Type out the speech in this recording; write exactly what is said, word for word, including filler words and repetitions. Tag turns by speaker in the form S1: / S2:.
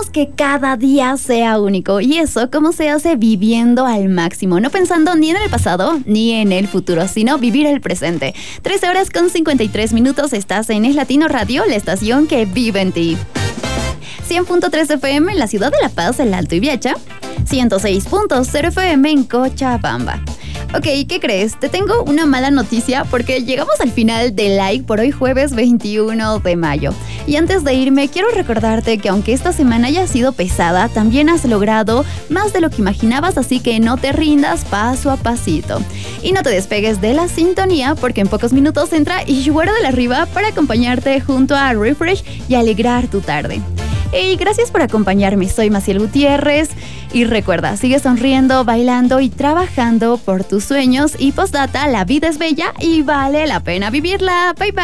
S1: que cada día sea único. Y eso, ¿cómo se hace? Viviendo al máximo. No pensando ni en el pasado ni en el futuro, sino vivir el presente. trece horas con cincuenta y tres minutos. Estás en Es Latino Radio, la estación que vive en ti. cien punto tres F M en la ciudad de La Paz, el Alto Ibiacha. ciento seis punto cero F M en Cochabamba. Ok, ¿qué crees? Te tengo una mala noticia porque llegamos al final de Like por hoy jueves veintiuno de mayo. Y antes de irme, quiero recordarte que aunque esta semana haya sido pesada, también has logrado más de lo que imaginabas, así que no te rindas, paso a pasito. Y no te despegues de la sintonía porque en pocos minutos entra Ishuero de la Riva para acompañarte junto a Refresh y alegrar tu tarde. Y gracias por acompañarme, soy Maciel Gutiérrez y recuerda, sigue sonriendo, bailando y trabajando por tus sueños y postdata, la vida es bella y vale la pena vivirla. Bye bye.